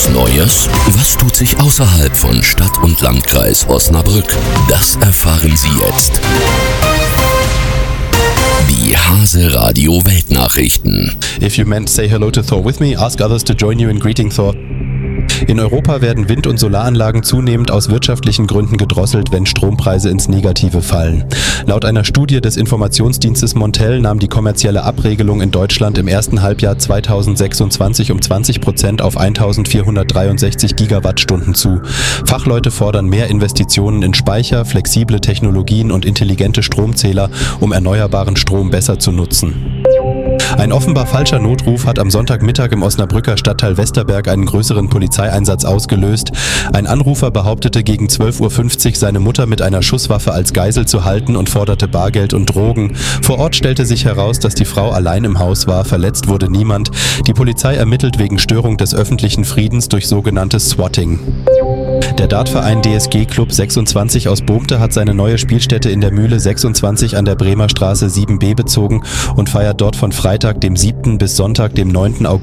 Was Neues? Was tut sich außerhalb von Stadt und Landkreis Osnabrück? Das erfahren Sie jetzt. Die Hase Radio Weltnachrichten. If you meant say hello to Thor with me, ask others to join you in greeting Thor. In Europa werden Wind- und Solaranlagen zunehmend aus wirtschaftlichen Gründen gedrosselt, wenn Strompreise ins Negative fallen. Laut einer Studie des Informationsdienstes Montel nahm die kommerzielle Abregelung in Deutschland im ersten Halbjahr 2026 um 20% auf 1463 Gigawattstunden zu. Fachleute fordern mehr Investitionen in Speicher, flexible Technologien und intelligente Stromzähler, um erneuerbaren Strom besser zu nutzen. Ein offenbar falscher Notruf hat am Sonntagmittag im Osnabrücker Stadtteil Westerberg einen größeren Polizeieinsatz ausgelöst. Ein Anrufer behauptete gegen 12:50 Uhr seine Mutter mit einer Schusswaffe als Geisel zu halten und forderte Bargeld und Drogen. Vor Ort stellte sich heraus, dass die Frau allein im Haus war, verletzt wurde niemand. Die Polizei ermittelt wegen Störung des öffentlichen Friedens durch sogenanntes Swatting. Der Dartverein DSG Club 26 aus Bohmte hat seine neue Spielstätte in der Mühle 26 an der Bremer Straße 7b bezogen und feiert dort von Freitag, dem 7. bis Sonntag, dem 9. August